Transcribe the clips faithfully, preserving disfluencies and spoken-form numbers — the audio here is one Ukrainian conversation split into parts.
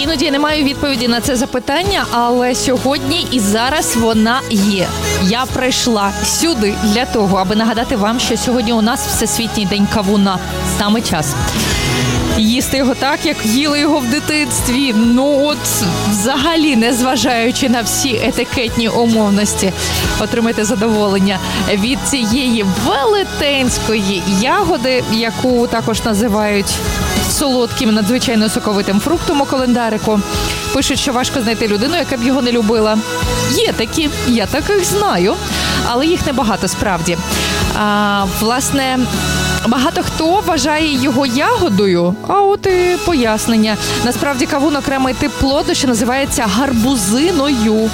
Іноді я не маю відповіді на це запитання, але сьогодні і зараз вона є. Я прийшла сюди для того, аби нагадати вам, що сьогодні у нас Всесвітній день кавуна. Саме час їсти його так, як їли його в дитинстві. Ну от, взагалі, незважаючи на всі етикетні умовності, отримайте задоволення від цієї велетенської ягоди, яку також називають солодким, надзвичайно соковитим фруктом у календарику. Пишуть, що важко знайти людину, яка б його не любила. Є такі, я таких знаю, але їх небагато справді. А, власне, багато хто вважає його ягодою, а от і пояснення. Насправді кавун окремий тип плоду, що називається гарбузиною.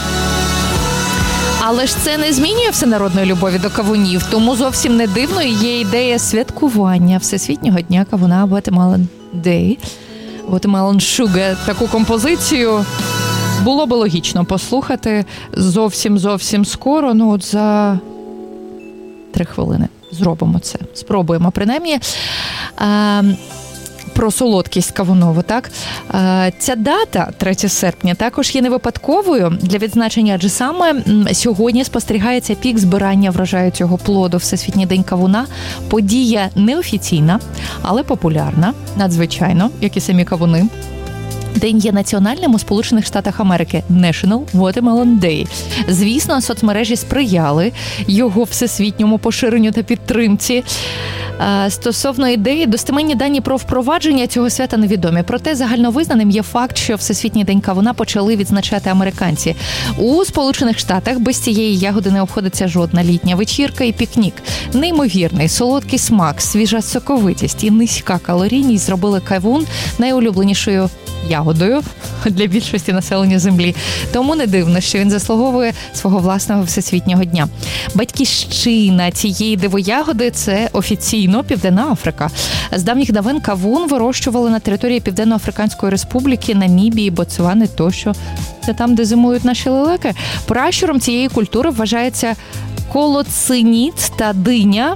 Але ж це не змінює всенародної любові до кавунів, тому зовсім не дивно є ідея святкування Всесвітнього дня кавуна Watermelon Day. Watermelon Sugar. Таку композицію було би логічно послухати зовсім-зовсім скоро, ну от за три хвилини. Зробимо це. Спробуємо, принаймні. А, про солодкість кавунову, так? А, ця дата, третє серпня, також є не випадковою для відзначення, адже саме сьогодні спостерігається пік збирання врожаю цього плоду. Всесвітній день кавуна. Подія неофіційна, але популярна, надзвичайно, як і самі кавуни. День є національним у Сполучених Штатах Америки – National Watermelon Day. Звісно, соцмережі сприяли його всесвітньому поширенню та підтримці. Стосовно ідеї, достеменні дані про впровадження цього свята невідомі. Проте загальновизнаним є факт, що Всесвітній день кавуна почали відзначати американці. У Сполучених Штатах без цієї ягоди не обходиться жодна літня вечірка і пікнік. Неймовірний солодкий смак, свіжа соковитість і низька калорійність зробили кавун найулюбленішою ягодою для більшості населення землі. Тому не дивно, що він заслуговує свого власного всесвітнього дня. Батьківщина цієї дивоягоди – це офіційно Південна Африка. З давніх давен кавун вирощували на території Південно-Африканської Республіки, Намібії, Ботсвани тощо. Це там, де зимують наші лелеки. Пращуром цієї культури вважається колоциніт та диня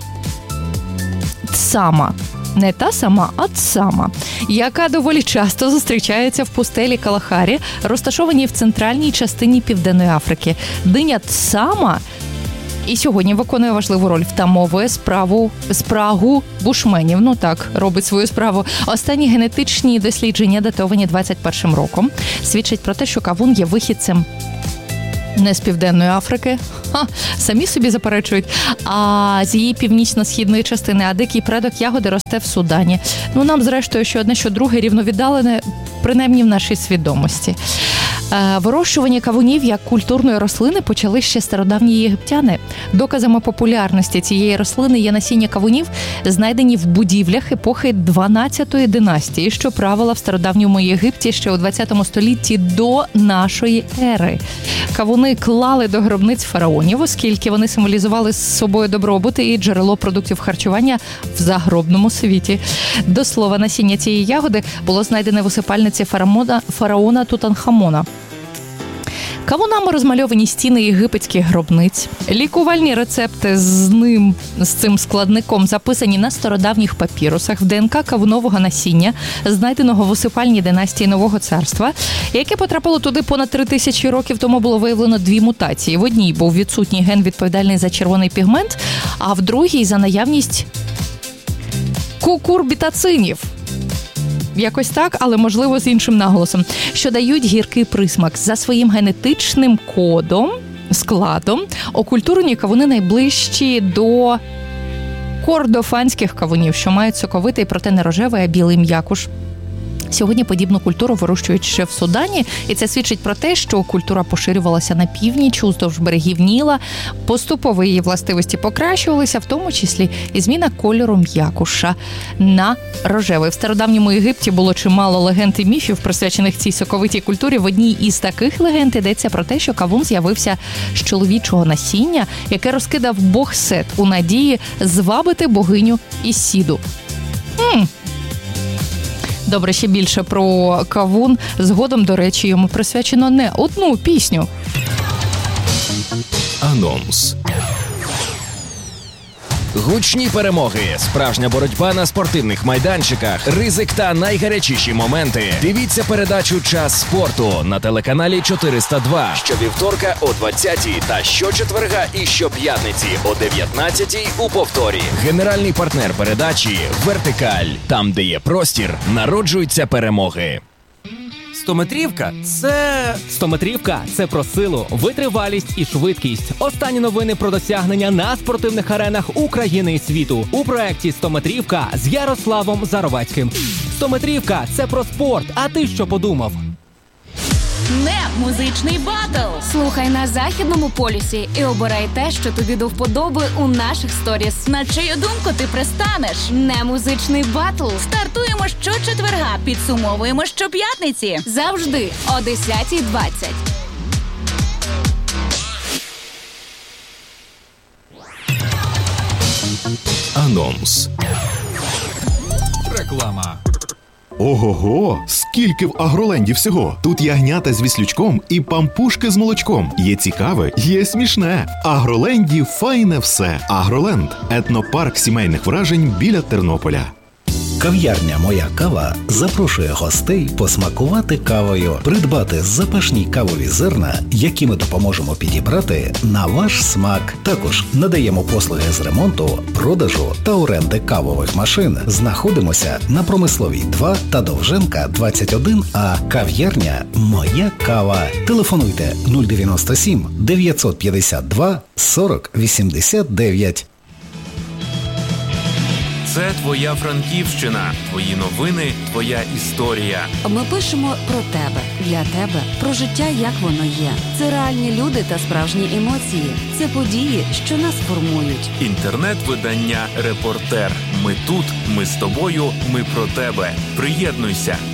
цама. Не та сама, а цама, яка доволі часто зустрічається в пустелі Калахарі, розташованій в центральній частині Південної Африки. Диня цама і сьогодні виконує важливу роль, втамовує справу, спрагу бушменів. Ну так, робить свою справу. Останні генетичні дослідження, датовані двадцять першим роком, свідчать про те, що кавун є вихідцем не з Південної Африки, ха, самі собі заперечують, а з її північно-східної частини, а дикий предок ягоди росте в Судані. Ну, нам, зрештою, що одне, що друге рівновіддалене, принаймні в нашій свідомості. Вирощування кавунів як культурної рослини почали ще стародавні єгиптяни. Доказами популярності цієї рослини є насіння кавунів, знайдені в будівлях епохи дванадцятої династії, що правила в стародавньому Єгипті ще у двадцятому столітті до нашої ери. Кавуни клали до гробниць фараонів, оскільки вони символізували з собою добробут і джерело продуктів харчування в загробному світі. До слова, насіння цієї ягоди було знайдене в усипальниці фараона, фараона Тутанхамона. Кавунами розмальовані стіни єгипетських гробниць. Лікувальні рецепти з ним, з цим складником записані на стародавніх папірусах в ДНК кавунового насіння, знайденого в усипальній династії Нового Царства, яке потрапило туди понад три тисячі років тому, було виявлено дві мутації. В одній був відсутній ген, відповідальний за червоний пігмент, а в другій за наявність кукурбітацинів. Якось так, але, можливо, з іншим наголосом, що дають гіркий присмак. За своїм генетичним кодом, складом, окультурені кавуни найближчі до кордофанських кавунів, що мають соковитий, проте не рожевий, а білий м'якуш. Сьогодні подібну культуру вирощують ще в Судані, і це свідчить про те, що культура поширювалася на північ, уздовж берегів Ніла, поступово її властивості покращувалися, в тому числі і зміна кольору м'якуша на рожевий. В стародавньому Єгипті було чимало легенд і міфів, присвячених цій соковитій культурі. В одній із таких легенд йдеться про те, що кавун з'явився з чоловічого насіння, яке розкидав бог Сет у надії звабити богиню Ісіду. Хм. Добре, ще більше про кавун. Згодом, до речі, йому присвячено не одну пісню. Анонс. Гучні перемоги, справжня боротьба на спортивних майданчиках, ризик та найгарячіші моменти. Дивіться передачу «Час спорту» на телеканалі чотириста два щовівторка о двадцятій та щочетверга і щоп'ятниці о дев'ятнадцятій у повторі. Генеральний партнер передачі «Вертикаль». Там, де є простір, народжуються перемоги. Стометрівка – це... Стометрівка – це про силу, витривалість і швидкість. Останні новини про досягнення на спортивних аренах України і світу. У проєкті «Стометрівка» з Ярославом Заровацьким. Стометрівка – це про спорт. А ти що подумав? Не музичний батл. Слухай на Західному полюсі і обирай те, що тобі до вподоби у наших сторіс. На чию думку ти пристанеш? Не музичний батл. Стартуємо щочетверга, підсумовуємо щоп'ятниці. Завжди о десятій двадцять. Анонс. Реклама. Ого-го! Скільки в Агроленді всього! Тут ягнята з віслючком і пампушки з молочком. Є цікаве, є смішне. В Агроленді файне все. Агроленд – етнопарк сімейних вражень біля Тернополя. Кав'ярня «Моя кава» запрошує гостей посмакувати кавою, придбати запашні кавові зерна, які ми допоможемо підібрати на ваш смак. Також надаємо послуги з ремонту, продажу та оренди кавових машин. Знаходимося на Промисловій два та Довженка двадцять один А. Кав'ярня «Моя кава». Телефонуйте нуль дев'яносто сім дев'ятсот п'ятдесят два сорок вісімдесят дев'ять. Це твоя Франківщина, твої новини, твоя історія. Ми пишемо про тебе, для тебе, про життя, як воно є. Це реальні люди та справжні емоції. Це події, що нас формують. Інтернет-видання «Репортер». Ми тут, ми з тобою, ми про тебе. Приєднуйся.